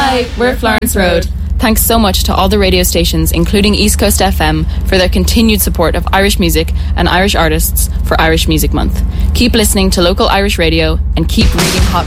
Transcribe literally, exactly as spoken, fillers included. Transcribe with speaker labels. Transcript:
Speaker 1: Hi, we're Florence Road. Thanks so much to all the radio stations, including East Coast F M, for their continued support of Irish music and Irish artists for Irish Music Month. Keep listening to local Irish radio and keep reading hot